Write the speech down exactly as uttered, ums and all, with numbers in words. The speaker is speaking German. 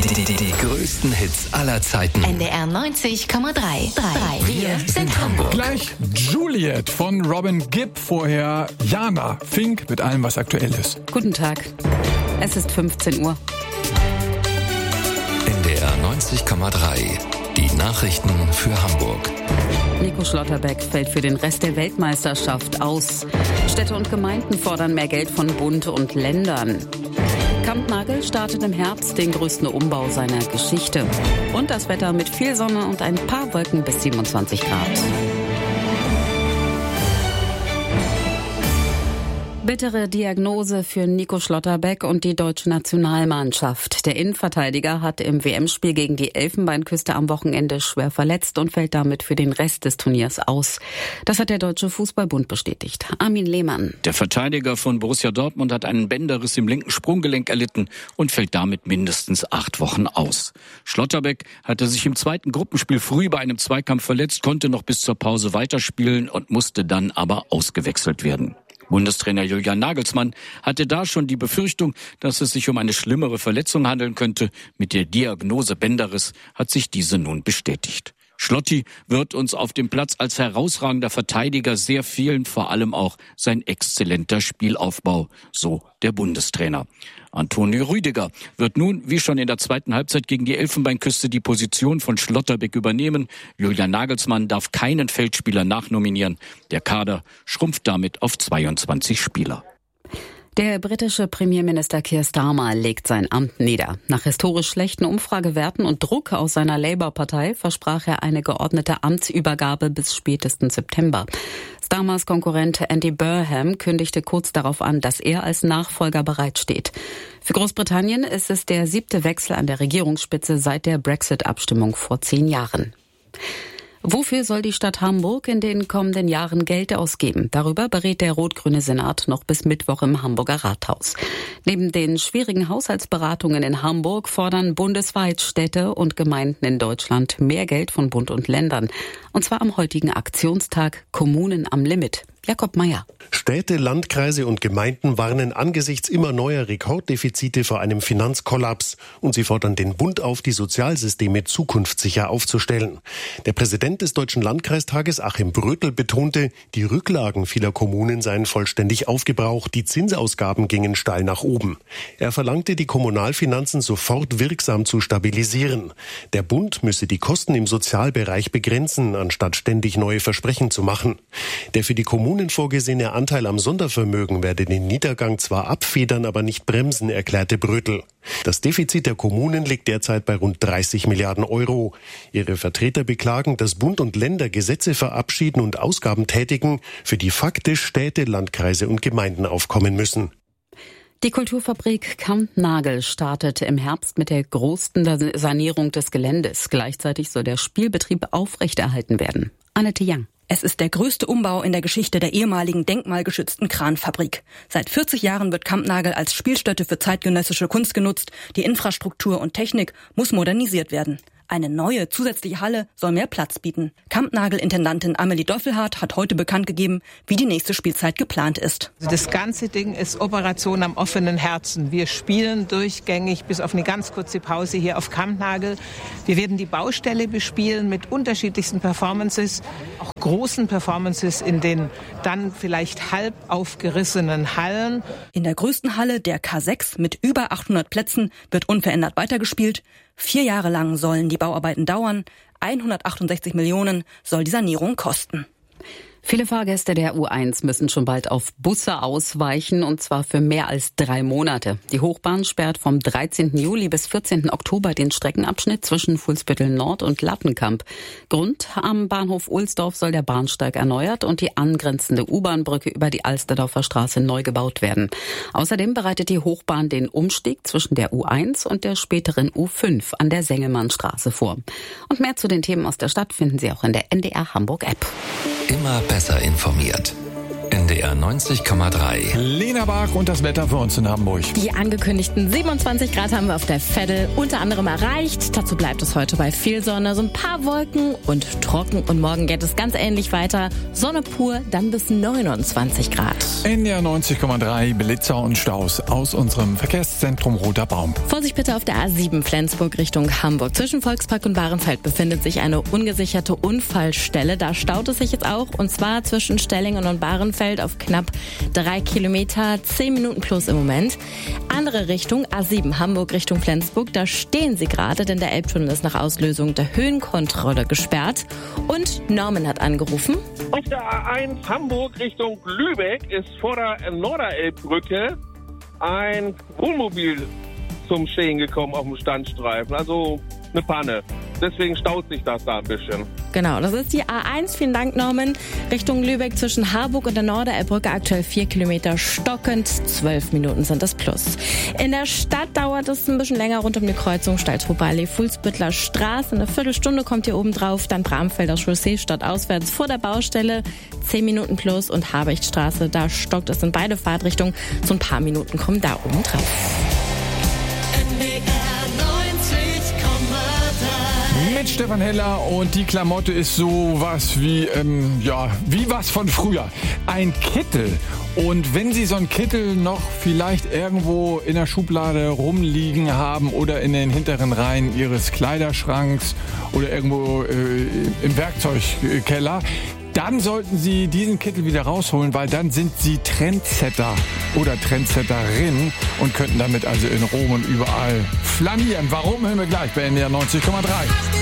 Die, die, die größten Hits aller Zeiten. N D R neunzig Komma drei. Wir sind Hamburg. Gleich Juliet von Robin Gibb, vorher Jana Fink mit allem, was aktuell ist. Guten Tag. Es ist fünfzehn Uhr. N D R neunzig Komma drei. Die Nachrichten für Hamburg. Nico Schlotterbeck fällt für den Rest der Weltmeisterschaft aus. Städte und Gemeinden fordern mehr Geld von Bund und Ländern. Kampnagel startet im Herbst den größten Umbau seiner Geschichte. Und das Wetter mit viel Sonne und ein paar Wolken bis siebenundzwanzig Grad. Bittere Diagnose für Nico Schlotterbeck und die deutsche Nationalmannschaft. Der Innenverteidiger hat im W M-Spiel gegen die Elfenbeinküste am Wochenende schwer verletzt und fällt damit für den Rest des Turniers aus. Das hat der Deutsche Fußballbund bestätigt. Armin Lehmann. Der Verteidiger von Borussia Dortmund hat einen Bänderriss im linken Sprunggelenk erlitten und fällt damit mindestens acht Wochen aus. Schlotterbeck hatte sich im zweiten Gruppenspiel früh bei einem Zweikampf verletzt, konnte noch bis zur Pause weiterspielen und musste dann aber ausgewechselt werden. Bundestrainer Julian Nagelsmann hatte da schon die Befürchtung, dass es sich um eine schlimmere Verletzung handeln könnte. Mit der Diagnose Bänderriss hat sich diese nun bestätigt. Schlotti wird uns auf dem Platz als herausragender Verteidiger sehr fehlen, vor allem auch sein exzellenter Spielaufbau, so der Bundestrainer. Antonio Rüdiger wird nun, wie schon in der zweiten Halbzeit gegen die Elfenbeinküste, die Position von Schlotterbeck übernehmen. Julian Nagelsmann darf keinen Feldspieler nachnominieren. Der Kader schrumpft damit auf zweiundzwanzig Spieler. Der britische Premierminister Keir Starmer legt sein Amt nieder. Nach historisch schlechten Umfragewerten und Druck aus seiner Labour-Partei versprach er eine geordnete Amtsübergabe bis spätestens September. Starmers Konkurrent Andy Burnham kündigte kurz darauf an, dass er als Nachfolger bereitsteht. Für Großbritannien ist es der siebte Wechsel an der Regierungsspitze seit der Brexit-Abstimmung vor zehn Jahren. Wofür soll die Stadt Hamburg in den kommenden Jahren Geld ausgeben? Darüber berät der rot-grüne Senat noch bis Mittwoch im Hamburger Rathaus. Neben den schwierigen Haushaltsberatungen in Hamburg fordern bundesweit Städte und Gemeinden in Deutschland mehr Geld von Bund und Ländern. Und zwar am heutigen Aktionstag Kommunen am Limit. Jakob Meyer. Städte, Landkreise und Gemeinden warnen angesichts immer neuer Rekorddefizite vor einem Finanzkollaps und sie fordern den Bund auf, die Sozialsysteme zukunftssicher aufzustellen. Der Präsident des Deutschen Landkreistages, Achim Brötel, betonte, die Rücklagen vieler Kommunen seien vollständig aufgebraucht, die Zinsausgaben gingen steil nach oben. Er verlangte, die Kommunalfinanzen sofort wirksam zu stabilisieren. Der Bund müsse die Kosten im Sozialbereich begrenzen, anstatt ständig neue Versprechen zu machen. Der für die Kommunen vorgesehene Anteil am Sondervermögen werde den Niedergang zwar abfedern, aber nicht bremsen, erklärte Brötel. Das Defizit der Kommunen liegt derzeit bei rund dreißig Milliarden Euro. Ihre Vertreter beklagen, dass Bund und Länder Gesetze verabschieden und Ausgaben tätigen, für die faktisch Städte, Landkreise und Gemeinden aufkommen müssen. Die Kulturfabrik Kampnagel startet im Herbst mit der größten Sanierung des Geländes. Gleichzeitig soll der Spielbetrieb aufrechterhalten werden. Annette Young. Es ist der größte Umbau in der Geschichte der ehemaligen denkmalgeschützten Kranfabrik. Seit vierzig Jahren wird Kampnagel als Spielstätte für zeitgenössische Kunst genutzt. Die Infrastruktur und Technik muss modernisiert werden. Eine neue zusätzliche Halle soll mehr Platz bieten. Kampnagel-Intendantin Amelie Doffelhardt hat heute bekannt gegeben, wie die nächste Spielzeit geplant ist. Das ganze Ding ist Operation am offenen Herzen. Wir spielen durchgängig bis auf eine ganz kurze Pause hier auf Kampnagel. Wir werden die Baustelle bespielen mit unterschiedlichsten Performances, auch großen Performances in den dann vielleicht halb aufgerissenen Hallen. In der größten Halle, der K sechs, mit über achthundert Plätzen, wird unverändert weitergespielt. Vier Jahre lang sollen die Bauarbeiten dauern. hundertachtundsechzig Millionen soll die Sanierung kosten. Viele Fahrgäste der U eins müssen schon bald auf Busse ausweichen, und zwar für mehr als drei Monate. Die Hochbahn sperrt vom dreizehnten Juli bis vierzehnten Oktober den Streckenabschnitt zwischen Fuhlsbüttel Nord und Lattenkamp. Grund: am Bahnhof Ohlsdorf soll der Bahnsteig erneuert und die angrenzende U-Bahn-Brücke über die Alsterdorfer Straße neu gebaut werden. Außerdem bereitet die Hochbahn den Umstieg zwischen der U eins und der späteren U fünf an der Sengelmannstraße vor. Und mehr zu den Themen aus der Stadt finden Sie auch in der N D R Hamburg App. Immer besser informiert. N D R neunzig Komma drei. Lena Bach und das Wetter für uns in Hamburg. Die angekündigten siebenundzwanzig Grad haben wir auf der Veddel unter anderem erreicht. Dazu bleibt es heute bei viel Sonne, so ein paar Wolken und trocken. Und morgen geht es ganz ähnlich weiter. Sonne pur, dann bis neunundzwanzig Grad. N D R neunzig Komma drei, Blitzer und Staus aus unserem Verkehrszentrum Roter Baum. Vorsicht bitte auf der A sieben Flensburg Richtung Hamburg. Zwischen Volkspark und Bahrenfeld befindet sich eine ungesicherte Unfallstelle. Da staut es sich jetzt auch, und zwar zwischen Stellingen und Bahrenfeld auf knapp drei Kilometer, zehn Minuten plus im Moment. Andere Richtung, A sieben Hamburg Richtung Flensburg, da stehen sie gerade, denn der Elbtunnel ist nach Auslösung der Höhenkontrolle gesperrt. Und Norman hat angerufen. Auf der A eins Hamburg Richtung Lübeck ist vor der Norderelbbrücke ein Wohnmobil zum Stehen gekommen auf dem Standstreifen, also eine Panne. Deswegen staut sich das da ein bisschen. Genau, das ist die A eins. Vielen Dank, Norman. Richtung Lübeck zwischen Harburg und der Norderelbbrücke aktuell vier Kilometer stockend. Zwölf Minuten sind das plus. In der Stadt dauert es ein bisschen länger rund um die Kreuzung Stalzhuber Allee, Fuhlsbüttler Straße. Eine Viertelstunde kommt ihr oben drauf. Dann Bramfelder Chaussee stadtauswärts vor der Baustelle. Zehn Minuten plus. Und Habichtstraße, da stockt es in beide Fahrtrichtungen. So ein paar Minuten kommen da oben drauf. Mit Stefan Heller, und die Klamotte ist so was wie, ähm, ja, wie was von früher. Ein Kittel. Und wenn Sie so einen Kittel noch vielleicht irgendwo in der Schublade rumliegen haben oder in den hinteren Reihen Ihres Kleiderschranks oder irgendwo äh, im Werkzeugkeller, dann sollten Sie diesen Kittel wieder rausholen, weil dann sind Sie Trendsetter oder Trendsetterin und könnten damit also in Rom und überall flanieren. Warum, hören wir gleich bei N D R neunzig Komma drei.